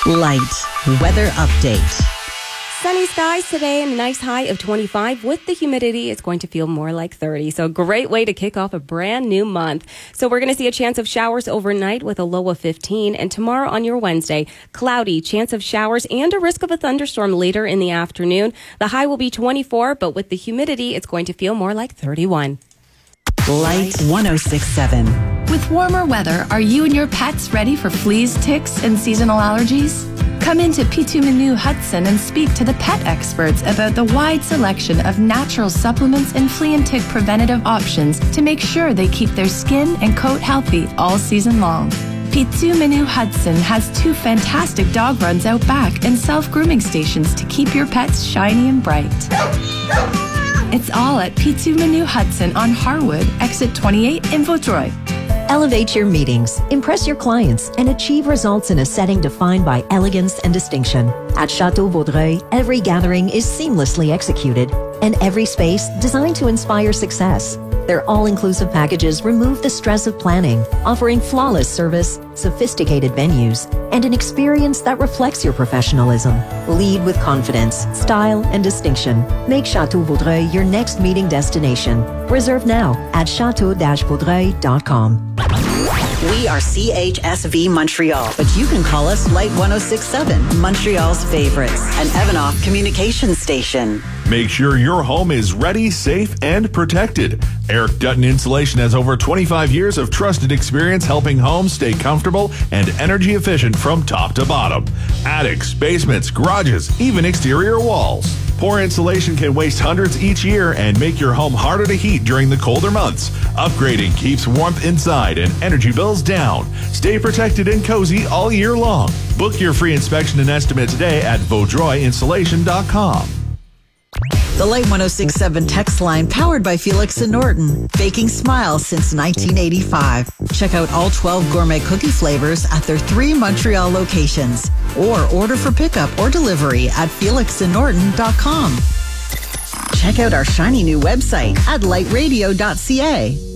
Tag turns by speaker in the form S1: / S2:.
S1: Light weather update.
S2: Sunny skies today and a nice high of 25. With the humidity, it's going to feel more like 30. So a great way to kick off a brand new month. So we're going to see a chance of showers overnight with a low of 15. And tomorrow on your Wednesday, cloudy, chance of showers and a risk of a thunderstorm later in the afternoon. The high will be 24, but with the humidity, it's going to feel more like 31.
S1: Light 106.7.
S3: With warmer weather, are you and your pets ready for fleas, ticks, and seasonal allergies? Come into Pitu Menu Hudson and speak to the pet experts about the wide selection of natural supplements and flea and tick preventative options to make sure they keep their skin and coat healthy all season long. Pitu Menu Hudson has 2 fantastic dog runs out back and self-grooming stations to keep your pets shiny and bright. It's all at Pitu Menu Hudson on Harwood, exit 28 in Vaudreuil.
S4: Elevate your meetings, impress your clients, and achieve results in a setting defined by elegance and distinction. At Chateau Vaudreuil, every gathering is seamlessly executed, and every space designed to inspire success. Their all-inclusive packages remove the stress of planning, offering flawless service, sophisticated venues, and an experience that reflects your professionalism. Lead with confidence, style, and distinction. Make Chateau Vaudreuil your next meeting destination. Reserve now at chateau-vaudreuil.com.
S1: We are CHSV Montreal, but you can call us Light 106.7, Montreal's favorites, an Evanoff communication station.
S5: Make sure your home is ready, safe, and protected. Eric Dutton Insulation has over 25 years of trusted experience helping homes stay comfortable and energy efficient from top to bottom. Attics, basements, garages, even exterior walls. Poor insulation can waste hundreds each year and make your home harder to heat during the colder months. Upgrading keeps warmth inside and energy bills down. Stay protected and cozy all year long. Book your free inspection and estimate today at vaudreuilinsulation.com.
S1: The Light 106.7 text line powered by Felix and Norton, baking smiles since 1985. Check out all 12 gourmet cookie flavors at their 3 Montreal locations, or order for pickup or delivery at felixandnorton.com. Check out our shiny new website at lightradio.ca.